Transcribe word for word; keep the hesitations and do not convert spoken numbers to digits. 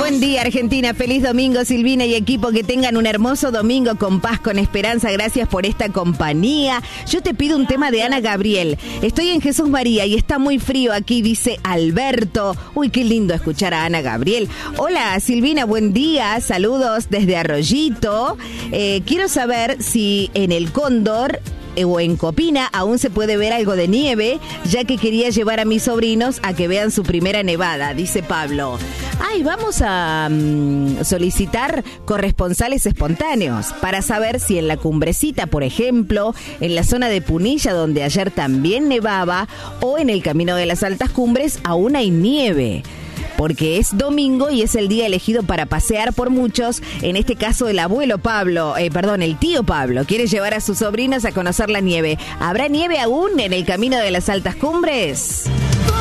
Buen día, Argentina. Feliz domingo, Silvina y equipo. Que tengan un hermoso domingo con paz, con esperanza. Gracias por esta compañía. Yo te pido un tema de Ana Gabriel. Estoy en Jesús María y está muy frío aquí, dice Alberto. Uy, qué lindo escuchar a Ana Gabriel. Hola, Silvina, buen día. Saludos desde Arroyito. Eh, quiero saber si en el Cóndor o en Copina aún se puede ver algo de nieve, ya que quería llevar a mis sobrinos a que vean su primera nevada, dice Pablo. Ay, vamos a um, solicitar corresponsales espontáneos para saber si en la Cumbrecita, por ejemplo, en la zona de Punilla, donde ayer también nevaba, o en el Camino de las Altas Cumbres aún hay nieve. Porque es domingo y es el día elegido para pasear por muchos. En este caso el abuelo Pablo, eh, perdón, el tío Pablo quiere llevar a sus sobrinos a conocer la nieve. ¿Habrá nieve aún en el Camino de las Altas Cumbres?